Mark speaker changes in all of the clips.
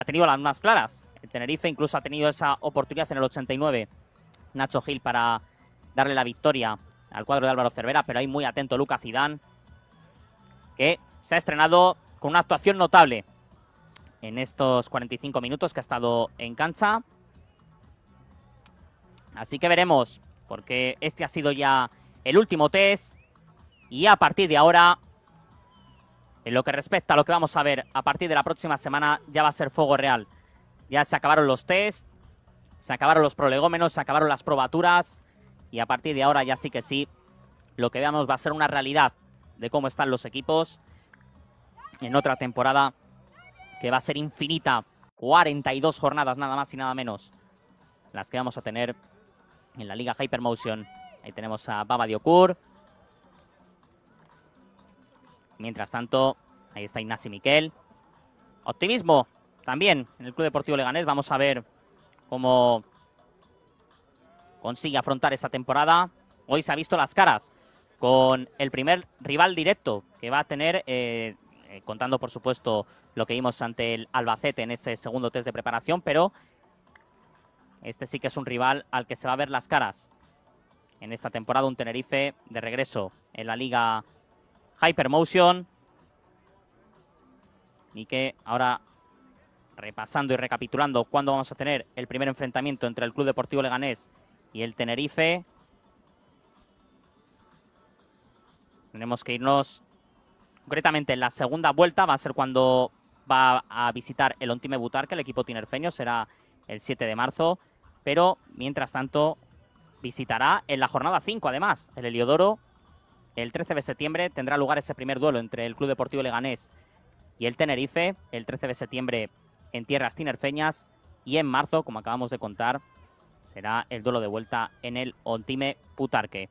Speaker 1: ha tenido las más claras. El Tenerife incluso ha tenido esa oportunidad en el 89, Nacho Gil, para darle la victoria al cuadro de Álvaro Cervera, pero ahí muy atento Lucas Zidane, que se ha estrenado con una actuación notable en estos 45 minutos que ha estado en cancha. Así que veremos, porque este ha sido ya el último test y a partir de ahora, en lo que respecta a lo que vamos a ver a partir de la próxima semana, ya va a ser fuego real. Ya se acabaron los test, se acabaron los prolegómenos, se acabaron las probaturas y a partir de ahora ya sí que sí, lo que veamos va a ser una realidad de cómo están los equipos en otra temporada que va a ser infinita. 42 jornadas nada más y nada menos las que vamos a tener en la Liga Hypermotion. Ahí tenemos a Baba Diokur. Mientras tanto, ahí está Ignasi Miquel. Optimismo también en el Club Deportivo Leganés. Vamos a ver cómo consigue afrontar esta temporada. Hoy se ha visto las caras con el primer rival directo que va a tener, contando por supuesto lo que vimos ante el Albacete en ese segundo test de preparación, pero este sí que es un rival al que se va a ver las caras en esta temporada. Un Tenerife de regreso en la Liga Hypermotion y que ahora, repasando y recapitulando cuándo vamos a tener el primer enfrentamiento entre el Club Deportivo Leganés y el Tenerife, tenemos que irnos concretamente en la segunda vuelta. Va a ser cuando va a visitar el Ontime Butarque, el equipo tinerfeño, será el 7 de marzo, pero mientras tanto visitará en la jornada 5 además el Heliodoro. El 13 de septiembre tendrá lugar ese primer duelo entre el Club Deportivo Leganés y el Tenerife, el 13 de septiembre en tierras tinerfeñas, y en marzo, como acabamos de contar, será el duelo de vuelta en el Ontime Butarque.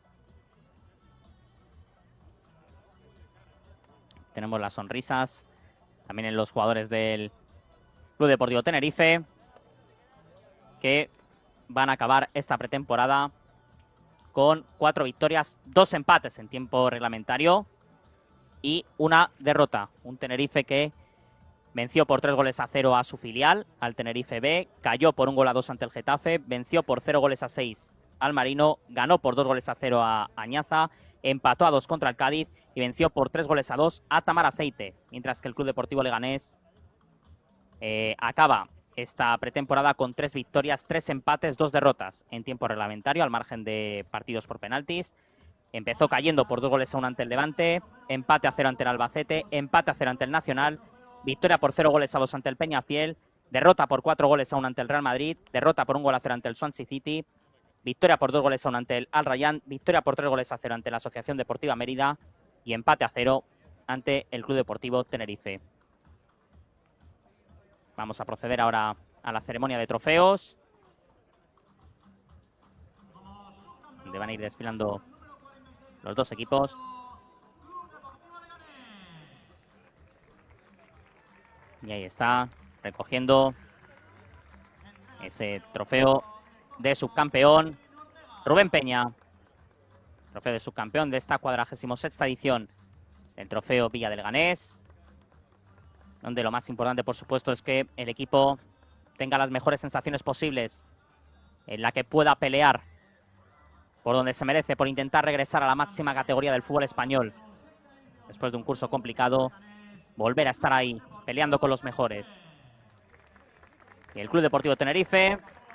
Speaker 1: Tenemos las sonrisas también en los jugadores del Club Deportivo Tenerife, que van a acabar esta pretemporada con 4 victorias, 2 empates en tiempo reglamentario y una derrota. Un Tenerife que venció por 3-0 a su filial, al Tenerife B, cayó por 1-2 ante el Getafe, venció por 0-6 al Marino, ganó por 2-0 a Añaza, empató a 2 contra el Cádiz y venció por 3-2 a Tamaraceite, mientras que el Club Deportivo Leganés acaba esta pretemporada con 3 victorias, 3 empates, 2 derrotas en tiempo reglamentario, al margen de partidos por penaltis. Empezó cayendo por 2-1 ante el Levante, empate a 0 ante el Albacete, empate a 0 ante el Nacional, victoria por 0-2 ante el Peñafiel, derrota por 4-1 ante el Real Madrid, derrota por 1-0 ante el Swansea City, victoria por 2-1 ante el Al Rayyan, victoria por 3-0 ante la Asociación Deportiva Mérida y empate a 0 ante el Club Deportivo Tenerife. Vamos a proceder ahora a la ceremonia de trofeos, donde van a ir desfilando los dos equipos. Y ahí está, recogiendo ese trofeo de subcampeón, Rubén Peña. Trofeo de subcampeón de esta 46ª edición del trofeo Villa de Leganés, donde lo más importante, por supuesto, es que el equipo tenga las mejores sensaciones posibles, en la que pueda pelear por donde se merece, por intentar regresar a la máxima categoría del fútbol español. Después de un curso complicado, volver a estar ahí, peleando con los mejores. Y el Club Deportivo Tenerife,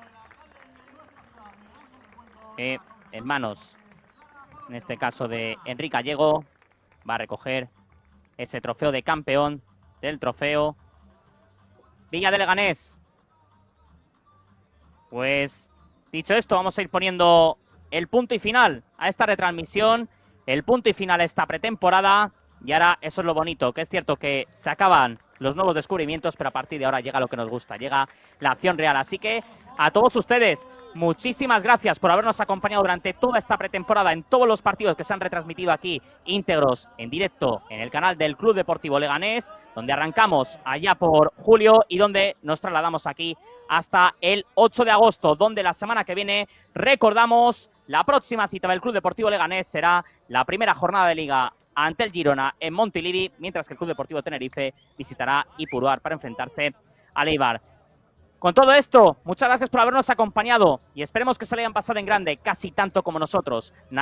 Speaker 1: en manos, en este caso de Enrique Gallego, va a recoger ese trofeo de campeón del trofeo Villa de Leganés. Pues dicho esto, vamos a ir poniendo el punto y final a esta retransmisión, el punto y final a esta pretemporada. Y ahora eso es lo bonito, que es cierto que se acaban los nuevos descubrimientos, pero a partir de ahora llega lo que nos gusta, llega la acción real. Así que a todos ustedes, muchísimas gracias por habernos acompañado durante toda esta pretemporada en todos los partidos que se han retransmitido aquí íntegros, en directo, en el canal del Club Deportivo Leganés, donde arrancamos allá por julio y donde nos trasladamos aquí hasta el 8 de agosto, donde la semana que viene, recordamos, la próxima cita del Club Deportivo Leganés será la primera jornada de Liga ante el Girona en Montilivi, mientras que el Club Deportivo Tenerife visitará Ipuruar para enfrentarse al Eibar. Con todo esto, muchas gracias por habernos acompañado y esperemos que se le hayan pasado en grande, casi tanto como nosotros.